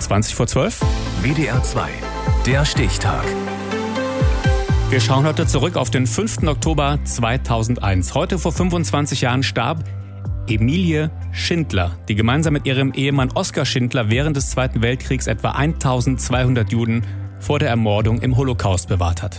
20:12. WDR 2, der Stichtag. Wir schauen heute zurück auf den 5. Oktober 2001. Heute vor 25 Jahren starb Emilie Schindler, die gemeinsam mit ihrem Ehemann Oskar Schindler während des Zweiten Weltkriegs etwa 1200 Juden vor der Ermordung im Holocaust bewahrt hat.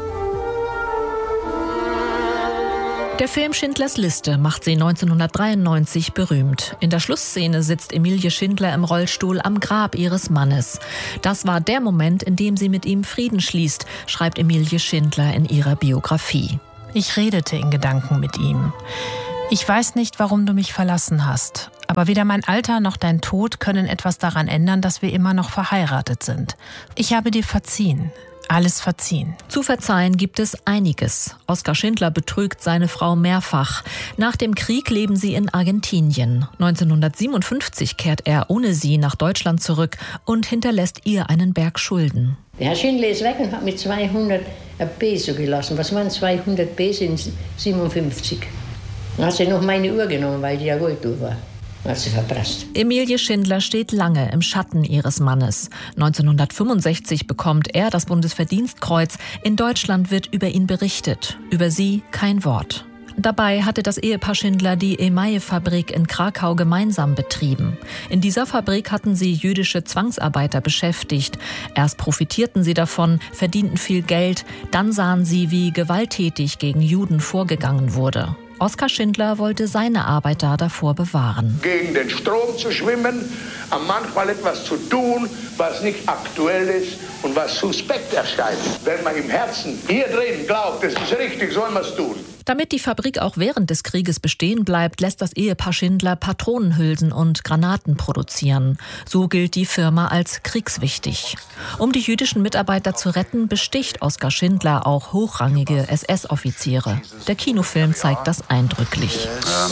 Der Film Schindlers Liste macht sie 1993 berühmt. In der Schlussszene sitzt Emilie Schindler im Rollstuhl am Grab ihres Mannes. Das war der Moment, in dem sie mit ihm Frieden schließt, schreibt Emilie Schindler in ihrer Biografie. Ich redete in Gedanken mit ihm. Ich weiß nicht, warum du mich verlassen hast. Aber weder mein Alter noch dein Tod können etwas daran ändern, dass wir immer noch verheiratet sind. Ich habe dir verziehen. Alles verziehen. Zu verzeihen gibt es einiges. Oskar Schindler betrügt seine Frau mehrfach. Nach dem Krieg leben sie in Argentinien. 1957 kehrt er ohne sie nach Deutschland zurück und hinterlässt ihr einen Berg Schulden. Der Herr Schindler ist weg und hat mit 200 Peso gelassen. Was waren 200 Peso in 57? Dann hat sie noch meine Uhr genommen, weil die ja Golduhr war. Hat sie verprasst. Emilie Schindler steht lange im Schatten ihres Mannes. 1965 bekommt er das Bundesverdienstkreuz. In Deutschland wird über ihn berichtet. Über sie kein Wort. Dabei hatte das Ehepaar Schindler die Emaille-Fabrik in Krakau gemeinsam betrieben. In dieser Fabrik hatten sie jüdische Zwangsarbeiter beschäftigt. Erst profitierten sie davon, verdienten viel Geld. Dann sahen sie, wie gewalttätig gegen Juden vorgegangen wurde. Oskar Schindler wollte seine Arbeiter davor bewahren. Gegen den Strom zu schwimmen, manchmal etwas zu tun, was nicht aktuell ist und was suspekt erscheint. Wenn man im Herzen hier drin glaubt, es ist richtig, soll man es tun. Damit die Fabrik auch während des Krieges bestehen bleibt, lässt das Ehepaar Schindler Patronenhülsen und Granaten produzieren. So gilt die Firma als kriegswichtig. Um die jüdischen Mitarbeiter zu retten, besticht Oskar Schindler auch hochrangige SS-Offiziere. Der Kinofilm zeigt das eindrücklich.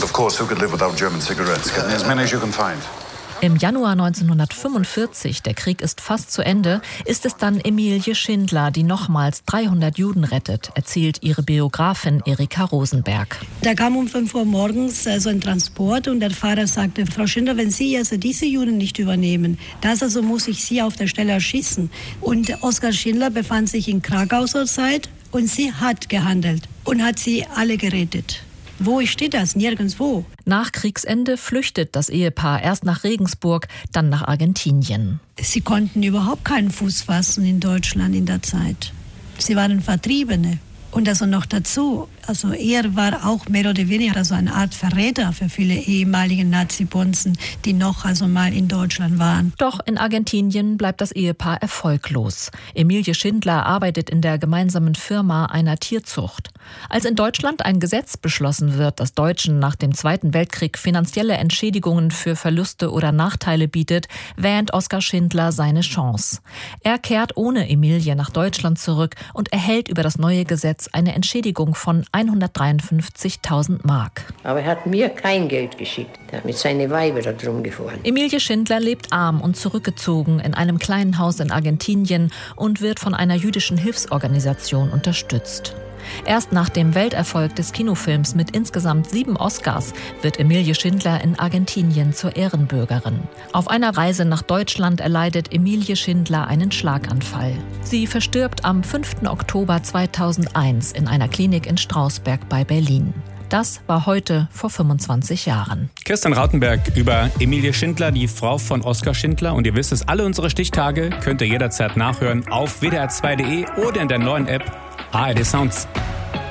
Im Januar 1945, der Krieg ist fast zu Ende, ist es dann Emilie Schindler, die nochmals 300 Juden rettet, erzählt ihre Biografin Erika Rosenberg. Da kam um 5 Uhr morgens so ein Transport und der Fahrer sagte, Frau Schindler, wenn Sie also diese Juden nicht übernehmen, das also muss ich Sie auf der Stelle erschießen. Und Oskar Schindler befand sich in Krakau zur Zeit und sie hat gehandelt und hat sie alle gerettet. Wo steht das? Nirgendwo. Nach Kriegsende flüchtet das Ehepaar erst nach Regensburg, dann nach Argentinien. Sie konnten überhaupt keinen Fuß fassen in Deutschland in der Zeit. Sie waren Vertriebene. Und also noch dazu, also er war auch mehr oder weniger so eine Art Verräter für viele ehemalige Nazi-Bonzen, die noch also mal in Deutschland waren. Doch in Argentinien bleibt das Ehepaar erfolglos. Emilie Schindler arbeitet in der gemeinsamen Firma einer Tierzucht. Als in Deutschland ein Gesetz beschlossen wird, das Deutschen nach dem Zweiten Weltkrieg finanzielle Entschädigungen für Verluste oder Nachteile bietet, wähnt Oskar Schindler seine Chance. Er kehrt ohne Emilie nach Deutschland zurück und erhält über das neue Gesetz eine Entschädigung von 153.000 Mark. Aber er hat mir kein Geld geschickt. Er hat mit seinen Weibern da drum gefahren. Emilie Schindler lebt arm und zurückgezogen in einem kleinen Haus in Argentinien und wird von einer jüdischen Hilfsorganisation unterstützt. Erst nach dem Welterfolg des Kinofilms mit insgesamt 7 Oscars wird Emilie Schindler in Argentinien zur Ehrenbürgerin. Auf einer Reise nach Deutschland erleidet Emilie Schindler einen Schlaganfall. Sie verstirbt am 5. Oktober 2001 in einer Klinik in Strausberg bei Berlin. Das war heute vor 25 Jahren. Christian Rautenberg über Emilie Schindler, die Frau von Oskar Schindler. Und ihr wisst es, alle unsere Stichtage könnt ihr jederzeit nachhören auf wdr2.de oder in der neuen App ARD Sounds.